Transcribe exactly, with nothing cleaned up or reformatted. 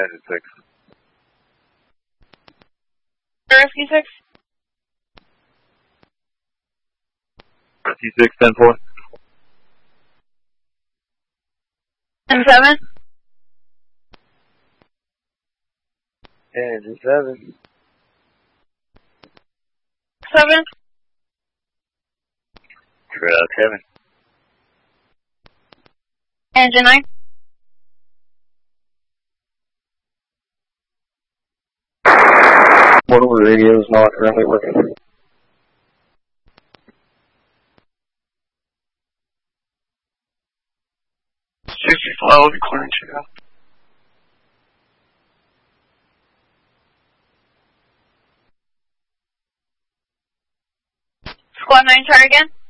Engine six. Rescue six. Rescue six, ten four. And seven. Engine seven. Seven. Truck seven. Engine nine. Portable radio is not currently working. sixty-five, clearing channel. Squad nine, try again.